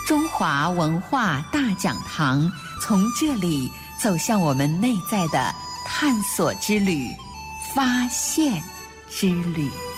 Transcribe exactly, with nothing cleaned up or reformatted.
中华文化大讲堂，从这里走向我们内在的探索之旅、发现之旅。